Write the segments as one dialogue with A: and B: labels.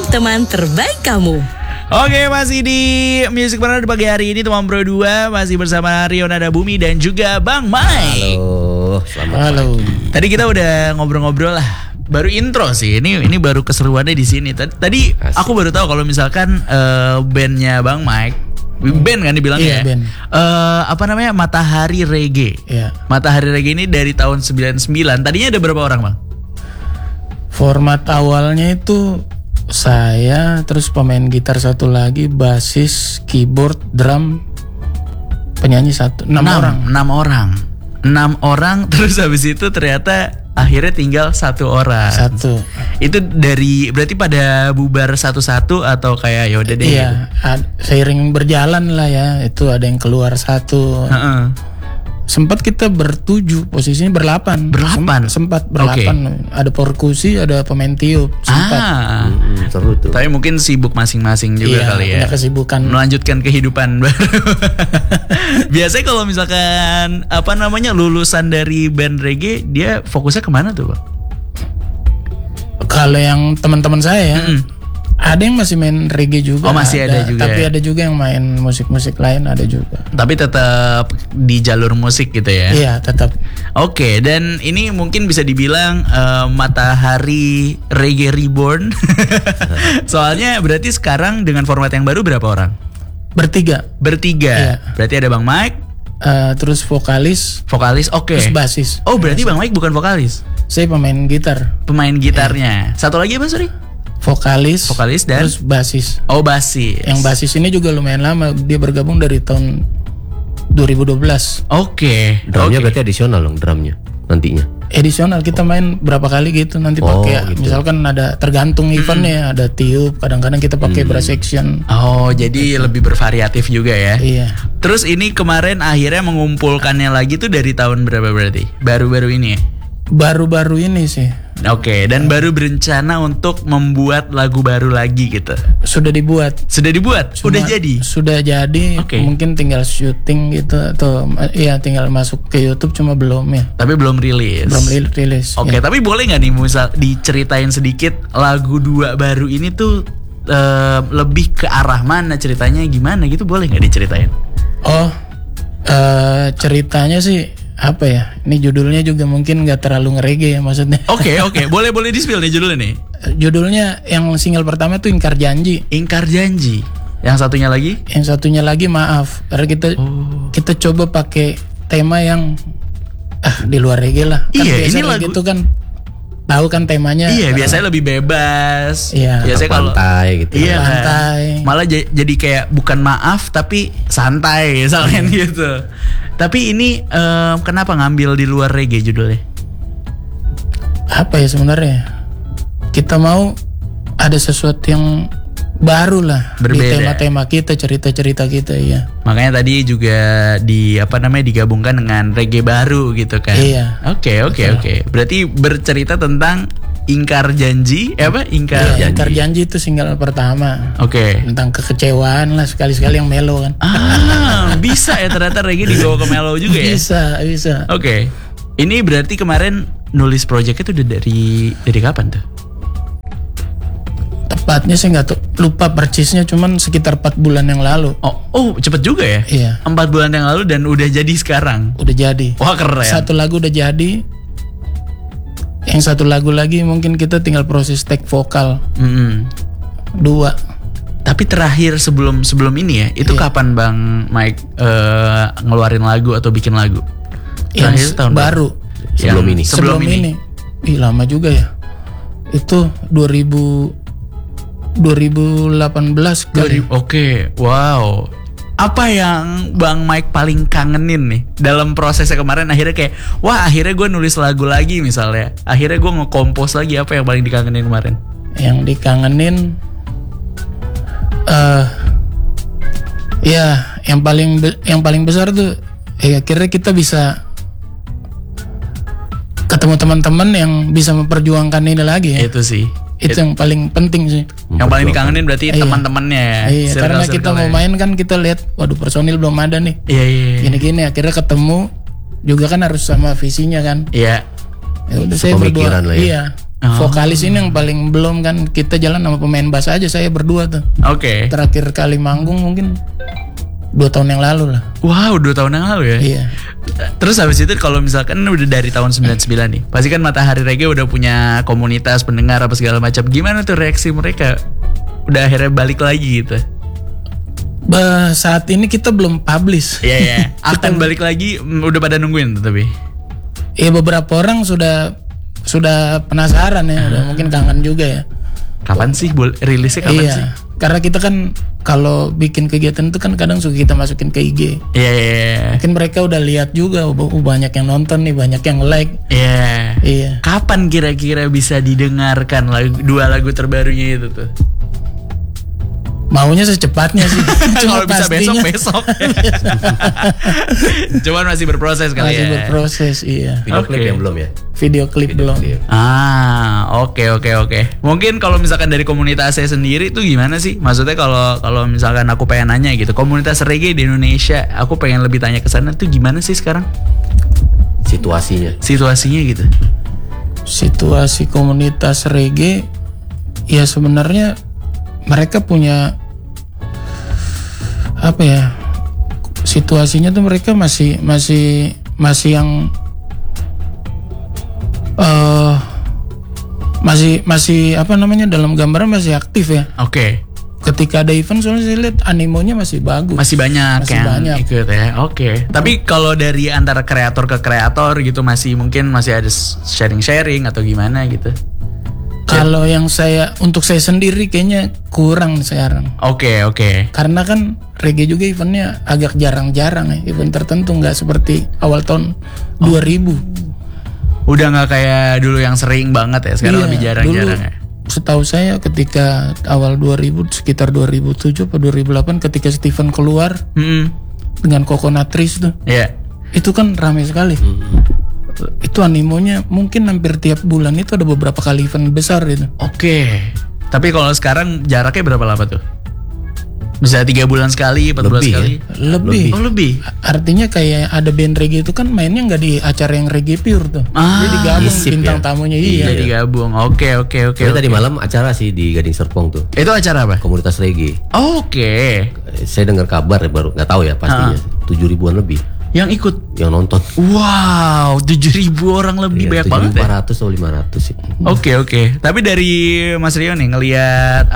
A: teman terbaik kamu.
B: Oke, masih di Music Partner pagi hari ini teman Bro 2 masih bersama Rio Nada Bumi dan juga Bang Mike.
C: Halo, selamat pagi.
B: Tadi kita udah ngobrol-ngobrol lah. Baru intro sih. Ini baru keseruannya di sini. Tadi aku baru tahu kalau misalkan bandnya Bang Mike, band kan dibilangnya.
D: Iya, band.
B: Apa namanya? Matahari Reggae.
D: Iya.
B: Matahari Reggae ini dari tahun 99. Tadinya ada berapa orang, Bang?
D: Format awalnya itu saya, terus pemain gitar satu lagi, basis, keyboard, drum, penyanyi satu, 6 orang.
B: 6 orang terus habis itu ternyata akhirnya tinggal 1 orang.
D: Satu.
B: Itu dari berarti pada bubar satu-satu atau kayak yaudah deh.
D: Iya, seiring berjalan lah ya. Itu ada yang keluar satu. Sempat kita bertujuh, posisinya berlapan. Sempat berlapan. Ada perkusi, ada pemain tiup. Sempat.
C: Seru tuh.
B: Tapi mungkin sibuk masing-masing juga kali ya.
D: Punya kesibukan.
B: Melanjutkan kehidupan baru. Biasanya kalau misalkan apa namanya lulusan dari band reggae, dia fokusnya kemana tuh, Bang?
D: Kalau yang teman-teman saya ya, ada yang masih main reggae juga.
B: Oh, masih ada juga.
D: Tapi ada juga yang main musik-musik lain, ada juga.
B: Tapi tetap di jalur musik gitu ya.
D: Iya, tetap.
B: Oke, dan ini mungkin bisa dibilang Matahari Reggae Reborn. Soalnya berarti sekarang dengan format yang baru berapa orang?
D: Bertiga.
B: Iya. Berarti ada Bang Mike,
D: terus vokalis,
B: oke.
D: terus basis.
B: Oh, berarti Bang Mike bukan vokalis.
D: Saya pemain gitar.
B: Pemain gitarnya. Satu lagi apa, sorry?
D: Vokalis
B: dan
D: terus basis.
B: Oh, basis.
D: Yang basis ini juga lumayan lama, dia bergabung dari tahun 2012.
B: Oke.
C: Drumnya berarti adisional dong, drumnya nantinya.
D: Edisional, kita main berapa kali gitu, nanti pakai
C: gitu.
D: Misalkan ada tergantung eventnya, ada tiup, kadang-kadang kita pakai brass section.
B: Oh, jadi lebih bervariatif juga ya.
D: Iya.
B: Terus ini kemarin akhirnya mengumpulkannya lagi tuh dari tahun berapa berarti? Baru-baru ini ya?
D: Baru-baru ini sih.
B: Oke, dan baru berencana untuk membuat lagu baru lagi gitu.
D: Sudah dibuat.
B: Udah jadi.
D: Sudah jadi.
B: Oke.
D: Mungkin tinggal syuting gitu atau ya tinggal masuk ke YouTube, cuma belum ya.
B: Tapi belum rilis.
D: Rilis.
B: Oke,
D: ya.
B: tapi boleh nggak nih misal diceritain sedikit lagu 2 baru ini tuh lebih ke arah mana ceritanya, gimana gitu, boleh nggak diceritain?
D: Oh, ceritanya sih apa ya? Ini judulnya juga mungkin nggak terlalu nge-reggae ya maksudnya.
B: Oke. Boleh di-spill nih judulnya nih.
D: Judulnya yang single pertama tuh Ingkar Janji.
B: Yang satunya lagi
D: Maaf. Karena kita coba pakai tema yang di luar reggae lah. Kan
B: iya,
D: biasa
B: ini lagu
D: itu kan tahu kan temanya.
B: Iya, biasanya lebih bebas.
D: Iya.
B: Biasanya kalau
C: pantai gitu.
B: Iya,
D: pantai.
B: Malah jadi kayak bukan maaf tapi santai misalnya gitu. Tapi ini kenapa ngambil di luar reggae judulnya?
D: Apa ya sebenarnya? Kita mau ada sesuatu yang baru lah.
B: Berbeda.
D: Di tema-tema kita, cerita-cerita kita ya.
B: Makanya tadi juga digabungkan dengan reggae baru gitu kan.
D: Iya.
B: Oke. Berarti bercerita tentang Ingkar Janji,
D: Ingkar Janji itu single pertama.
B: Oke.
D: Tentang kekecewaan lah, sekali-sekali yang mellow kan.
B: Bisa ya ternyata reggae dibawa ke mellow juga ya.
D: Bisa.
B: Oke. Ini berarti kemarin nulis project itu udah dari kapan tuh?
D: Tepatnya saya nggak lupa persisnya, cuman sekitar 4 bulan yang lalu.
B: Oh, cepet juga ya?
D: Iya.
B: 4 bulan yang lalu dan udah jadi sekarang.
D: Udah jadi.
B: Wah, keren.
D: Satu lagu udah jadi. Yang satu lagu lagi mungkin kita tinggal proses take vokal. 2.
B: Tapi terakhir sebelum ini ya, itu kapan Bang Mike ngeluarin lagu atau bikin lagu?
D: Yang
B: tahun
D: baru.
C: Sebelum ini.
D: Ih, lama juga ya. Itu 2018 kali.
B: Oke, wow. Apa yang Bang Mike paling kangenin nih dalam prosesnya kemarin? Akhirnya akhirnya gue nulis lagu lagi misalnya. Akhirnya gue nge-compose lagi, apa yang paling dikangenin kemarin?
D: Yang dikangenin ya yang paling besar tuh akhirnya kita bisa ketemu teman-teman yang bisa memperjuangkan ini lagi ya.
B: Itu sih.
D: Itu yang paling penting sih.
B: Yang paling dikangenin berarti teman-temannya ya.
D: Iya, karena kita mau main kan kita lihat, waduh personil belum ada nih.
B: Iya.
D: Gini-gini akhirnya ketemu juga kan harus sama visinya kan.
B: Iya.
D: Ya udah saya berdua.
C: Lah ya.
D: Iya. Vokalis ini yang paling belum kan, kita jalan sama pemain bass aja, saya berdua tuh.
B: Oke.
D: Terakhir kali manggung mungkin 2 tahun yang lalu lah.
B: Wow, 2 tahun yang lalu ya?
D: Iya.
B: Terus habis itu kalau misalkan udah dari tahun 99 nih, pasti kan Matahari Reggae udah punya komunitas pendengar apa segala macam. Gimana tuh reaksi mereka? Udah akhirnya balik lagi gitu?
D: Saat ini kita belum publish.
B: Iya. Akan balik lagi, udah pada nungguin tuh tapi?
D: Iya, beberapa orang sudah penasaran ya, udah mungkin kangen juga ya.
B: Kapan sih rilisnya kapan sih?
D: Karena kita kan kalau bikin kegiatan itu kan kadang suka kita masukin ke IG.
B: Iya.
D: Mungkin mereka udah lihat juga, banyak yang nonton nih, banyak yang like.
B: Iya. Kapan kira-kira bisa didengarkan 2 lagu terbarunya itu tuh?
D: Maunya secepatnya sih.
B: Kalau bisa besok. Cuman masih berproses kali
D: masih berproses, iya.
C: Video klip yang belum ya?
D: Video klip belum.
B: Oke. Mungkin kalau misalkan dari komunitas saya sendiri tuh gimana sih? Maksudnya kalau misalkan aku pengen nanya gitu, komunitas reggae di Indonesia, aku pengen lebih tanya ke sana tuh gimana sih sekarang? Situasinya gitu.
D: Situasi komunitas reggae ya sebenarnya mereka punya apa ya, situasinya tuh mereka masih yang masih apa namanya, dalam gambaran masih aktif ya.
B: Oke.
D: Ketika ada event soalnya saya lihat animonya masih bagus.
B: Masih banyak ikut ya. Oke. Tapi kalau dari antara kreator ke kreator gitu mungkin masih ada sharing atau gimana gitu?
D: Kalau yang untuk saya sendiri kayaknya kurang sekarang.
B: Oke.
D: Karena kan reggae juga eventnya agak jarang-jarang ya. Event tertentu, nggak seperti awal tahun 2000.
B: Udah nggak kayak dulu yang sering banget ya. Sekarang lebih jarang-jarang ya.
D: Setahu saya ketika awal 2000, sekitar 2007 atau 2008 ketika Steven keluar dengan Coconut Trees tuh.
B: Iya.
D: Itu kan ramai sekali. Itu animonya mungkin hampir tiap bulan itu ada beberapa kali event besar itu.
B: Oke. Tapi kalau sekarang jaraknya berapa lama tuh? Bisa 3 bulan sekali, 4 bulan sekali?
D: Lebih.
B: Oh lebih.
D: Artinya kayak ada band reggae itu kan mainnya nggak di acara yang reggae pure tuh. Jadi digabung bintang tamunya. Iya.
B: Digabung. Oke.
C: Tadi malam acara sih di Gading Serpong tuh.
B: Itu acara apa?
C: Komunitas reggae.
B: Oke.
C: Saya dengar kabar baru, nggak tahu ya pastinya. 7 ribuan lebih.
B: Yang ikut?
C: Yang nonton.
B: Wow, 7.000 orang lebih, banyak banget ya?
C: 7.400 atau 500 sih.
B: Oke. Tapi dari Mas Rio nih ngelihat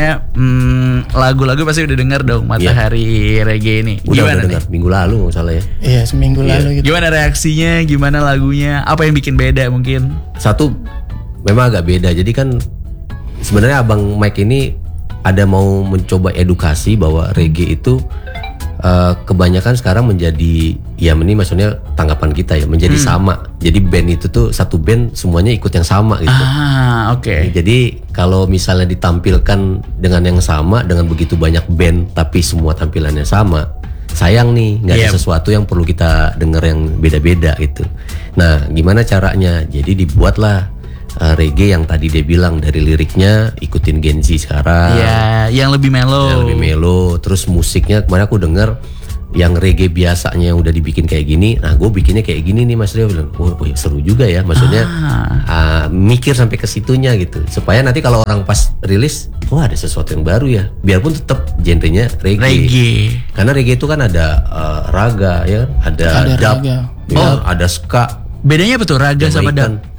B: lagu-lagu pasti udah denger dong Matahari Reggae ini.
C: Udah dengar minggu lalu nggak salah ya.
D: Iya, seminggu lalu gitu.
B: Gimana reaksinya? Gimana lagunya? Apa yang bikin beda mungkin?
C: Satu, memang agak beda. Jadi kan sebenarnya Abang Mike ini ada mau mencoba edukasi bahwa reggae itu kebanyakan sekarang menjadi, ya ini maksudnya tanggapan kita ya, menjadi sama. Jadi band itu tuh satu band semuanya ikut yang sama gitu.
B: Oke.
C: Jadi kalau misalnya ditampilkan dengan yang sama, dengan begitu banyak band tapi semua tampilannya sama, sayang nih, nggak ada sesuatu yang perlu kita dengar yang beda-beda gitu. Nah, gimana caranya? Jadi dibuatlah reggae yang tadi dia bilang, dari liriknya ikutin Gen Z sekarang.
B: Iya, yang lebih mellow.
C: Terus musiknya kemarin aku denger yang reggae biasanya yang udah dibikin kayak gini. Nah, gue bikinnya kayak gini nih, Mas Rio bilang. Oh ya, seru juga ya. Maksudnya mikir sampai ke situnya gitu. Supaya nanti kalau orang pas rilis, ada sesuatu yang baru ya. Biarpun tetap genrenya reggae. Karena reggae itu kan ada raga ya, ada dub, ada ska.
B: Bedanya apa tuh raga sama dub?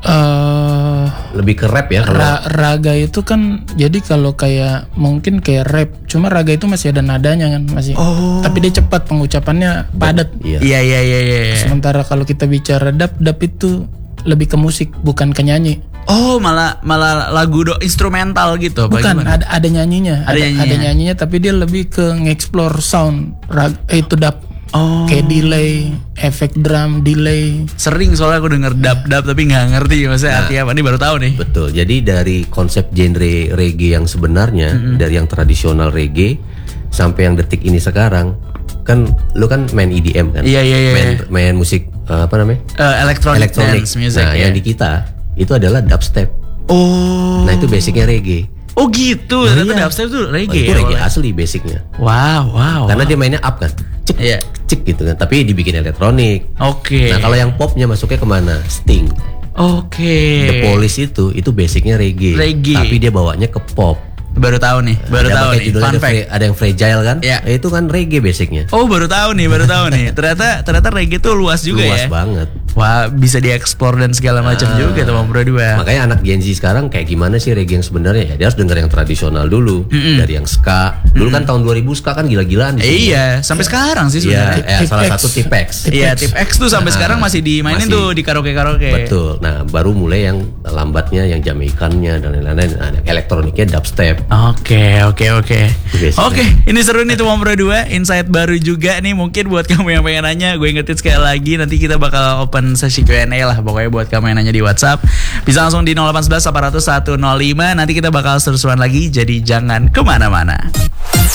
C: Lebih ke rap ya.
D: Raga itu kan jadi kalau kayak mungkin kayak rap, cuma raga itu masih ada nadanya kan, masih. Tapi dia cepat, pengucapannya padat.
B: Iya.
D: Sementara kalau kita bicara dub itu lebih ke musik, bukan ke nyanyi.
B: Malah lagu instrumental gitu.
D: Bukan, ada nyanyinya. Ada nyanyinya tapi dia lebih ke nge-explore sound. Itu dub. Kayak delay, efek drum, delay.
B: Sering soalnya aku denger dub tapi nggak ngerti maksudnya arti apa. Ini baru tahu nih.
C: Betul. Jadi dari konsep genre reggae yang sebenarnya, dari yang tradisional reggae sampai yang detik ini sekarang, kan lu kan main EDM kan?
B: Iya.
C: Main musik apa namanya?
B: Electronic dance music.
C: Nah, yang di kita itu adalah dubstep. Nah, itu basicnya reggae.
B: Oh gitu, ternyata dubstep itu reggae.
C: Itu reggae asli basicnya.
B: Wow.
C: Karena dia mainnya up kan, cek gitu kan. Tapi dibikin elektronik.
B: Oke.
C: Nah, kalau yang popnya masuknya kemana? Sting.
B: Oke.
C: The Police itu basicnya reggae. Tapi dia bawanya ke pop.
B: Baru tahu nih. Fun fact.
C: Ada yang Fragile kan?
B: Ya.
C: Itu kan reggae basicnya.
B: Oh, baru tahu nih. Ternyata reggae tuh luas juga ya.
C: Luas banget.
B: Wah, bisa dieksplor dan segala macam juga tuh Bang Bro 2.
C: Makanya anak Gen Z sekarang kayak gimana sih reggae yang sebenarnya? Ya dia harus denger yang tradisional dulu. Dari yang ska. Dulu kan tahun 2000 ska kan gila-gilaan di sini.
B: Iya, sampai sekarang sih sebenarnya.
C: Salah satu Tipex.
B: Iya, Tipex tuh sampai sekarang masih dimainin tuh di karaoke-karaoke.
C: Betul. Nah, baru mulai yang lambatnya yang Jamaikannya dan lain-lain. Elektroniknya dubstep.
B: Oke, ini seru nih tuh Bang Bro 2. Insight baru juga nih mungkin buat kamu yang pengen nanya. Gue ingetin sekali lagi, nanti kita bakal open sesi Q&A lah. Pokoknya buat kamu yang nanya di WhatsApp, bisa langsung di 0811 800 105. Nanti kita bakal seru-seruan lagi, jadi jangan kemana-mana.